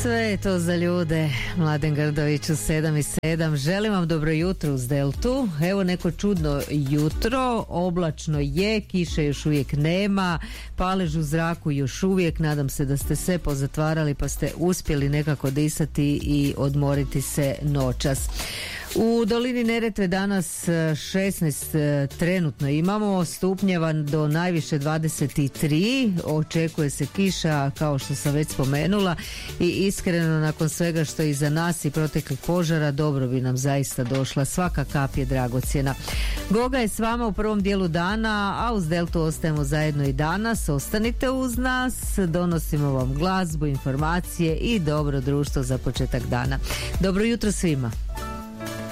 Sve je to za ljude. Mladen Grdović u 7:07. Želim vam dobro jutro uz Deltu. Evo neko čudno jutro, oblačno je, kiše još uvijek nema, palež u zraku još uvijek. Nadam se da ste sve pozatvarali pa ste uspjeli nekako disati i odmoriti se noćas. U dolini Neretve danas 16 trenutno imamo stupnjeva do najviše 23. Očekuje se kiša kao što sam već spomenula i iskreno nakon svega što je iza nas i proteklih požara dobro bi nam zaista došla. Svaka kap je dragocjena. Goga je s vama u prvom dijelu dana, a uz Deltu ostajemo zajedno i danas. Ostanite uz nas, donosimo vam glazbu, informacije i dobro društvo za početak dana. Dobro jutro svima.